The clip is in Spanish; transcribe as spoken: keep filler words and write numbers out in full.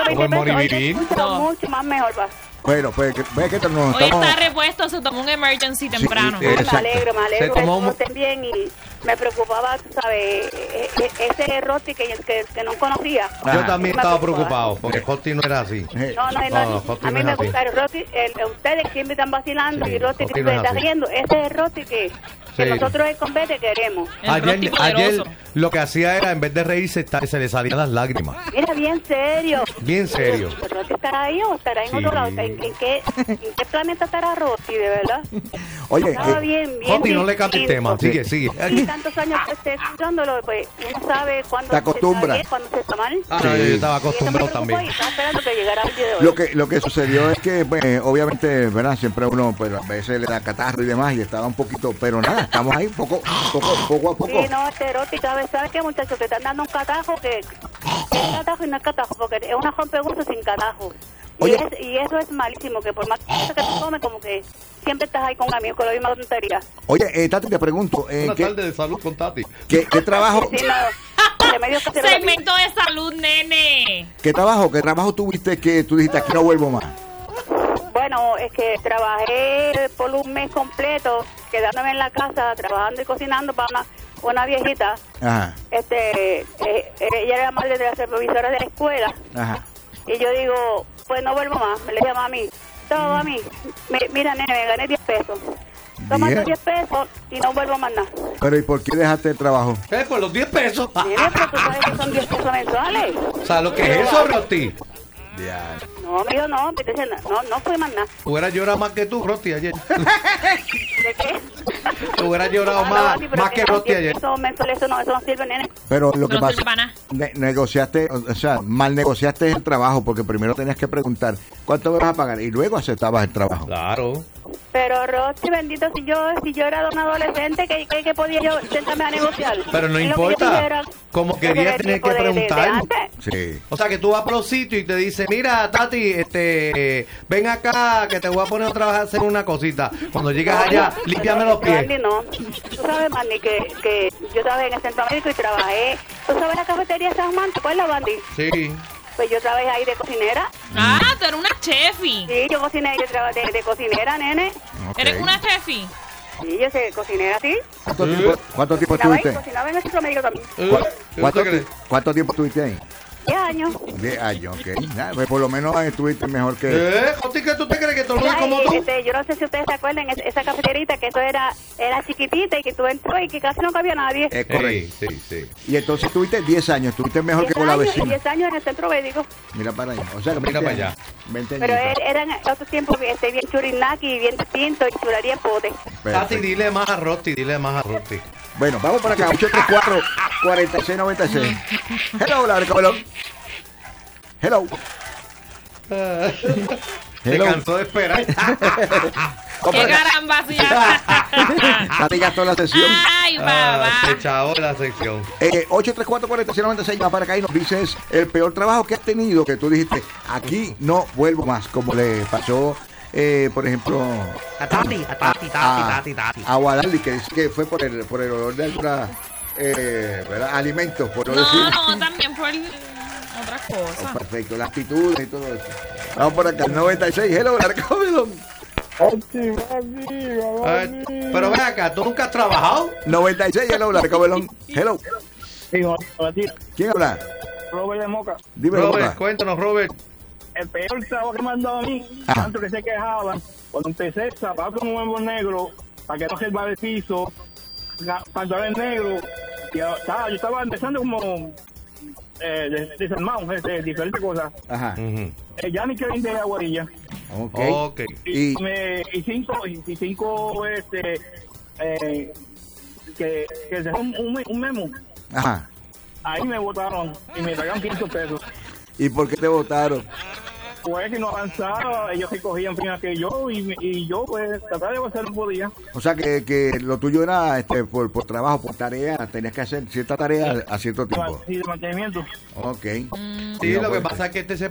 veinte pesos, hoy te Moribiri. escucho No. mucho más mejor, va. Bueno, pues que, ve que nos Hoy estamos... está repuesto, se tomó un emergency temprano. eh, Me Exacto. alegro, me alegro Se que tomó todos un- estén bien y me preocupaba, tú sabes, e- e- ese roti que, que, que no conocía. Yo Ajá. también Me estaba preocupaba. preocupado, porque Hosty no era así. Eh, No, no, no, No, no, Roti a no mí es me así. gusta el roti, el, ustedes siempre están vacilando Sí, y roti Roti que no se es está así. riendo, ese es el roti que, que Sí. nosotros en Convete queremos. El Ayer, roti ayer poderoso. lo que hacía era, en vez de reírse, está- se le salían las lágrimas. Mira, bien serio. Bien serio. ¿El roti estará ahí o estará en Sí. otro lado? ¿En, en qué, ¿En qué planeta estará roti, de verdad? Oye, Estaba eh, bien, bien. Hosty, no le cambies el distinto. tema. Sigue, sigue. Y tantos años que esté escuchándolo, pues uno sabe cuándo Te acostumbras. se está bien, cuándo se está mal. Ah, Sí. yo estaba Y eso me acostumbrado preocupó también. y estaba esperando que llegara el día de hoy. lo que lo que sucedió es que, pues, obviamente, ¿verdad? Siempre uno, pues, a veces le da catarro y demás, y estaba un poquito, pero nada, estamos ahí poco, poco, poco a poco. Sí, no, este erótico, ¿sabes? ¿Sabes qué, muchachos? Te están dando un catajo que que es catajo y no es catajo, porque es una rompegusto sin catajo. Y, Oye. es, y eso es malísimo, que por más que te comes, como que siempre estás ahí con amigos, con la misma tontería. Oye, eh, Tati, te pregunto, eh, Una ¿qué, tarde de salud con Tati. qué, qué trabajo, Sí, no, remedios caseros de mí. Segmento de salud, nene. qué trabajo, qué trabajo tuviste que tú dijiste aquí no vuelvo más? Bueno, es que trabajé por un mes completo, quedándome en la casa, trabajando y cocinando para una, una viejita. Ajá, Este, eh, eh, ella era madre de la supervisora de la escuela. ajá. Y yo digo, pues no vuelvo más. Me le llamo a mí. Todo a mí. Mi- mira, nene, me gané diez pesos. Toma Bien. tus diez pesos y no vuelvo más nada. Pero ¿y por qué dejaste el trabajo? Eh, por los diez pesos. Nene, pero tú sabes que son diez pesos mensuales. ¿Sabes lo que es eso, Rosti? No, mijo, no. me dicen, No, no fui más nada. Hubiera llorado más que tú, Rosti, ayer. ¿De qué? Hubiera llorado No, más, Bati, pero más que que son Rosti diez ayer. pesos mensuales, eso no, eso no sirve, nene. Pero lo que No pasa, sirve para nada. ne- negociaste, o sea, mal negociaste el trabajo, porque primero tenías que preguntar cuánto me vas a pagar y luego aceptabas el trabajo. Claro. Pero, Rosy, bendito, si yo si yo era un adolescente, ¿qué, qué, qué podía yo sentarme a negociar? Pero no Es lo que yo importa. dijera. Como Ese quería era el tener tiempo que de- de- de preguntar. antes. Sí. O sea, que tú vas por los sitios y te dice, mira, Tati, este, eh, ven acá que te voy a poner otra vez a hacer una cosita. Cuando llegas allá, límpiame los pies. Mandy, no. Tú sabes, Mandy, que, que yo trabajé en el Centro Médico y trabajé. ¿Tú sabes la cafetería San Juan? ¿Te acuerdas, Mandy? Sí. Pues yo trabajé ahí de cocinera. Ah, tú eres una chefi. Sí, yo cociné, yo trabajé de, de cocinera, nene. Ok. Eres una chefi. Sí, yo sé, cocinera, sí. ¿Cuánto tiempo, cuánto tiempo Cocinaba ahí, estuviste? cocinaba en el Centro Médico también. Eh, ¿Cu- ¿qué ¿Cuánto, usted cree? ti- cuánto tiempo estuviste ahí? diez años. Diez años, ok. Nah, pues por lo menos estuviste mejor que... Eh, Josti, ¿qué tú te crees que todo el mundo es Ay, como tú? este, yo no sé si ustedes se acuerdan, es- esa cafeterita que eso era, era chiquitita y que tú entras y que casi no cabía nadie. Es correcto. Sí, sí, sí. Y entonces estuviste diez años, estuviste mejor que diez con la años, vecina. diez años en el Centro Médico. Mira para allá. O sea, que Mira veinte para allá. años. veinte Pero añitos. er- eran otros tiempos este, bien churinaki, bien distinto y churaría en pote. Tati, Perfecto. dile más a Rosti, dile más a Rosti. Bueno, vamos para acá. ocho tres cuatro, cuatro seis nueve seis. Hello, la Cabelón. Hello. Se Hello. cansó de esperar. ¿Cómo ¡Qué era? caramba, sí! Tati gastó la sesión. ¡Ay, Ah, babá! se echó la sección. Eh, ocho tres cuatro, cuatro seis nueve seis, va para acá y nos dices el peor trabajo que has tenido, que tú dijiste, aquí no vuelvo más, como le pasó, eh, por ejemplo, A Tati, a Tati, a, a Guadalí, que dice que fue por el, por el olor de alguna, eh, ¿verdad? alimentos, por no, decir. No, no, también por otras Oh, cosas. perfecto, la actitud y todo eso. Vamos por acá, noventa y seis, hello, Narcómedon. Eh, pero ven acá, ¿tú nunca has trabajado? noventa y seis, hello, Narcómedon. Hello. Hijo, para ti, ¿Quién habla? Robert de Moca. Dime, Robert, Boca. cuéntanos, Robert. El peor trabajo que me han dado a mí, Ajá. tanto que se quejaban, cuando empecé, zapatos nuevos negros, para que no se el piso, ga- pantalones negros, y yo estaba, yo estaba empezando como eh, des- desarmado, este, diferentes cosas. Ajá. Ujú. Eh, ya ni quieren de aguarilla. Ok. Ok. Y, Y, me, y cinco, y, y cinco, este, eh, que, que dejó un, un, un memo. ajá. Ahí me votaron y me pagaron quinientos pesos. ¿Y por qué te votaron? Pues que no avanzaba, ellos se cogían primero que yo y, y yo pues trataba de avanzar un podía. O sea, que, que lo tuyo era este, por, por trabajo, por tarea, tenías que hacer cierta tarea a cierto tiempo. Sí, de mantenimiento. Ok. Sí, lo que pasa es que este se